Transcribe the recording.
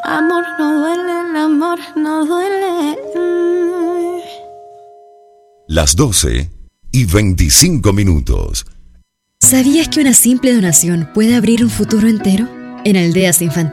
Amor no duele, el amor no duele. Las 12:25. ¿Sabías que una simple donación puede abrir un futuro entero? En Aldeas Infantiles